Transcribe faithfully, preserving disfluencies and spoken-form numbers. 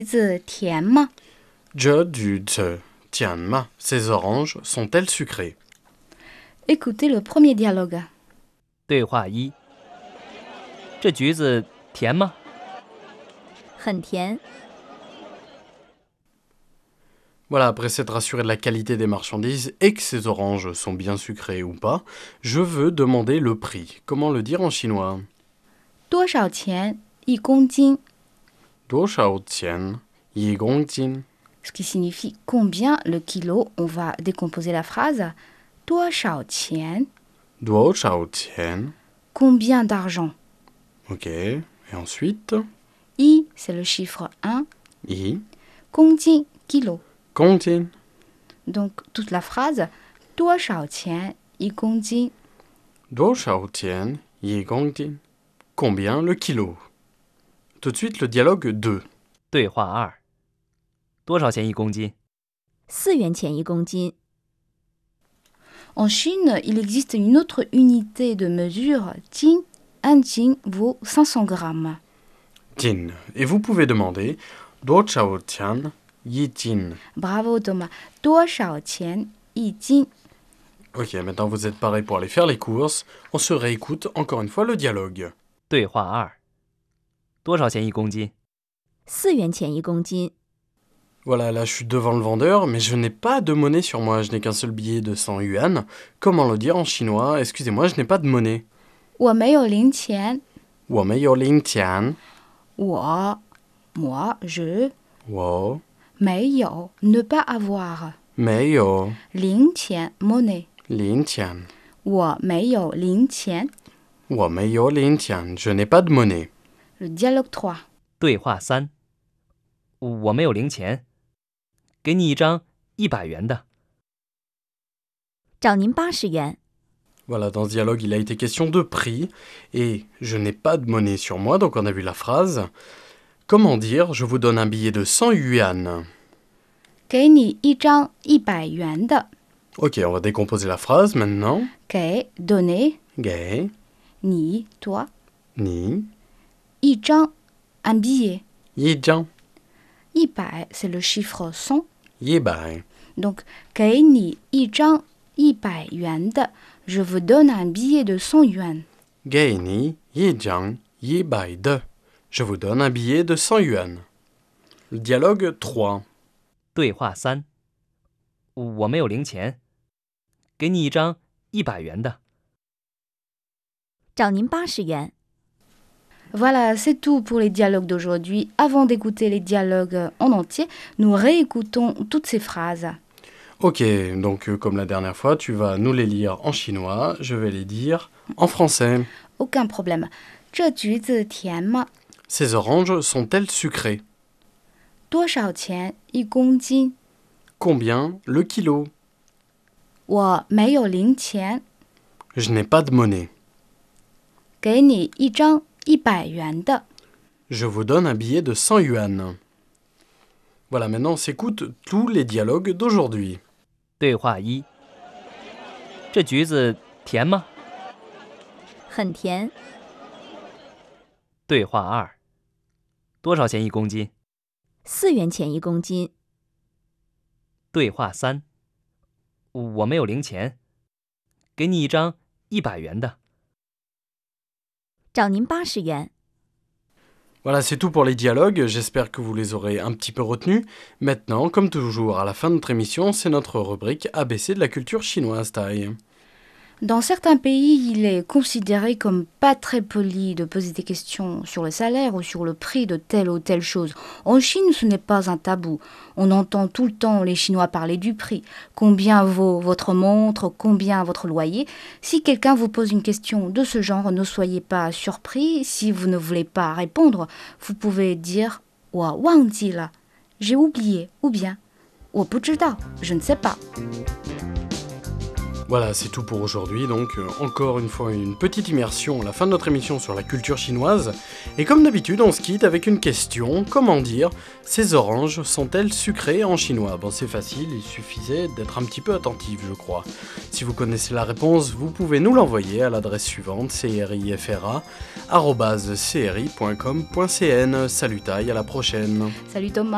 子甜吗？ 这橘子甜吗？ Ces oranges sont-elles sucrées? Écoutez le premier dialogue. 对话一：这橘子甜吗？ 很甜。 Voilà, après s'être rassuré de la qualité des marchandises et que ces oranges sont bien sucrées ou pas, je veux demander le prix. Comment le dire en chinois? 多少钱一公斤？ 多少钱一公斤? Ce qui signifie combien le kilo. On va décomposer la phrase. 多少钱？ 多少钱? Combien d'argent? Ok, et ensuite? I, c'est le chiffre un. I, 公斤 kilo. 公斤. Donc toute la phrase. 多少钱一公斤？ 多少钱一公斤? Combien le kilo? Tout de suite le dialogue deux. 对话二：多少钱一公斤？ 四元钱一公斤。 En Chine, il existe une autre unité de mesure. Jin, un jin vaut cinq cents grammes. Jin. Et vous pouvez demander 多少钱一斤? Bravo Thomas. 多少钱一斤？ Ok, maintenant vous êtes parés pour aller faire les courses. On se réécoute encore une fois le dialogue. 对话二：多少钱一公斤？ 四元钱一公斤。 Voilà, là je suis devant le vendeur, mais je n'ai pas de monnaie sur moi. Je n'ai qu'un seul billet de cent yuan. Comment le dire en chinois? Excusez-moi, je n'ai pas de monnaie. 我没有零钱。 我没有零钱。 我 moi, je 我没有 ne pas avoir. 没有零钱 monnaie. 零钱。 我没有零钱。 我没有零钱。Je n'ai pas de monnaie. Le dialogue trois. 对话三：我没有零钱，给你一张一百元的。 找您八十元。 Voilà, dans ce dialogue, il a été question de prix, et je n'ai pas de monnaie sur moi, donc on a vu la phrase. Comment dire, je vous donne un billet de cent yuan? 给你一张一百元的。 Ok, on va décomposer la phrase maintenant. 给 donner. 给你 toi. 你一张 un billet. 一张一百 c'est le chiffre cent. 一百 Donc 给你一张一百元的。Je vous donne un billet de cent yuan. 给你一张一百的 Je vous donne un billet de cent yuan. Le dialogue trois. 对话三：我没有零钱，给你一张一百元的。 找您八十元。 Voilà, c'est tout pour les dialogues d'aujourd'hui. Avant d'écouter les dialogues en entier, nous réécoutons toutes ces phrases. Ok, donc euh, comme la dernière fois, tu vas nous les lire en chinois, je vais les dire en français. Aucun problème. 这橘子甜吗？ Ces oranges sont-elles sucrées? 多少钱一公斤？ Combien le kilo? 我没有零钱， Je n'ai pas de monnaie. 给你一张一百元的。 Je vous donne un billet de cent yuan. Voilà, maintenant on s'écoute tous les dialogues d'aujourd'hui. 对话一：这橘子甜吗？ 很甜。 对话二：多少钱一公斤？ 四元钱一公斤。 对话三：我没有零钱，给你一张一百元的。 找您八十元。 Voilà, c'est tout pour les dialogues, j'espère que vous les aurez un petit peu retenus. Maintenant, comme toujours, à la fin de notre émission, c'est notre rubrique A B C de la culture chinoise, Tai. Dans certains pays, il est considéré comme pas très poli de poser des questions sur le salaire ou sur le prix de telle ou telle chose. En Chine, ce n'est pas un tabou. On entend tout le temps les Chinois parler du prix. Combien vaut votre montre? Combien votre loyer? Si quelqu'un vous pose une question de ce genre, ne soyez pas surpris. Si vous ne voulez pas répondre, vous pouvez dire «我忘记了 », j'ai oublié, ou bien «我不知道 », je ne sais pas. Voilà, c'est tout pour aujourd'hui, donc euh, encore une fois une petite immersion à la fin de notre émission sur la culture chinoise. Et comme d'habitude, on se quitte avec une question, comment dire, ces oranges sont-elles sucrées en chinois? Bon, c'est facile, il suffisait d'être un petit peu attentif, je crois. Si vous connaissez la réponse, vous pouvez nous l'envoyer à l'adresse suivante, crifra arobase cri point com point cn. Salut Tai, à la prochaine. Salut Thomas.